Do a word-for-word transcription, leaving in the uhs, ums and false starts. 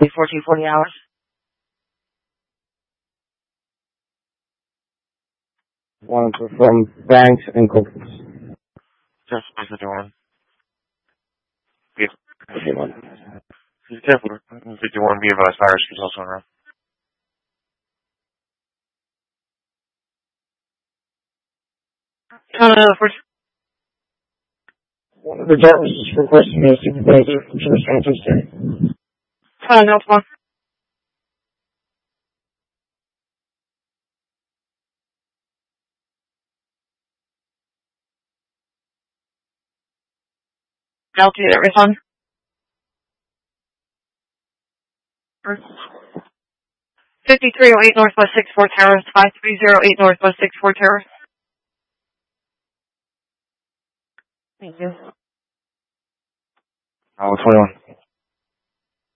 fourteen forty hours. One from Banks and Copeland. Just fifty-one. fifty-one. fifty-one, be advised, virus is also around. Uh, for One of the darkness is requesting a supervisor from Georgetown Tuesday. uh, no, one. Altitude at refund. fifty-three oh eight Northwest six four Terrace, five three oh eight Northwest six four Terrace. Thank you. Oh, twenty-one.